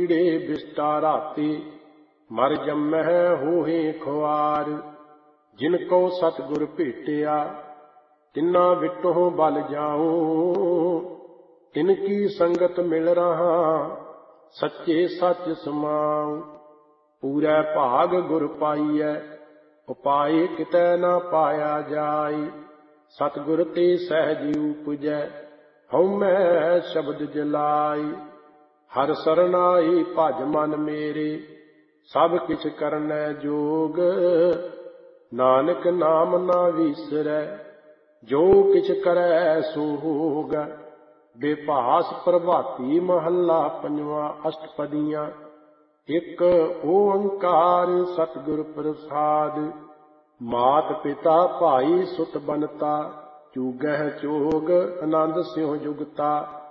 ਕੀੜੇ ਬਿਸਟਾ ਰਾਤੀ, ਮਰ ਜੰਮਹਿ ਹੋਹੇ ਖੁਆਰ। ਜਿਨ ਕੋ ਸਤਿਗੁਰ ਭੇਟਿਆ, ਤਿੰਨਾ ਵਿਟੋ ਬਲ ਜਾਉ। ਤਿਨ ਕੀ ਸੰਗਤ ਮਿਲ ਰਹਾ, ਸੱਚੇ ਸੱਚ ਸਮਾਉ। ਪੂਰੈ ਭਾਗ ਗੁਰ ਪਾਈਐ, ਉਪਾਏ ਕਿਤੈ ਨਾ ਪਾਇਆ ਜਾਈ। ਸਤਿਗੁਰ ਤੇ ਸਹਿਜ ਉਪਜੈ, ਹਉਮੈ ਸ਼ਬਦ ਜਲਾਈ। ਹਰਿ ਸਰਨਾਈ ਭਜ ਮਨ ਮੇਰੇ, ਸਭ ਕਿਛ ਕਰਨੈ ਜੋਗ। ਨਾਨਕ ਨਾਮ ਨਾ ਵੀਸਰੈ, ਜੋ ਕਿਛ ਕਰੈ ਸੋ ਹੋਗ। ਬੇਭਾਸ ਪ੍ਰਭਾਤੀ ਮਹੱਲਾ ਪੰਜਵਾ। ਅਸ਼ਟਪਦੀਆਂ। ਇਕ ਓੰਕਾਰ ਸਤਿਗੁਰ ਪ੍ਰਸਾਦਿ। ਮਾਤ ਪਿਤਾ ਭਾਈ ਸੁਤ ਬਨਤਾ, ਚੂਗਹਿ ਚੋਗ ਆਨੰਦ ਸਿਉ ਜੁਗਤਾ।